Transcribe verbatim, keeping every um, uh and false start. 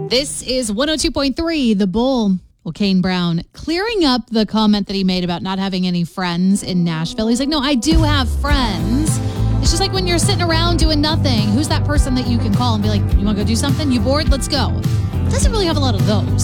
This is one oh two point three, The Bull. Well, Kane Brown clearing up the comment that he made about not having any friends in Nashville. He's like, no, I do have friends. It's just like when you're sitting around doing nothing, who's that person that you can call and be like, you want to go do something? You bored? Let's go. Doesn't really have a lot of those.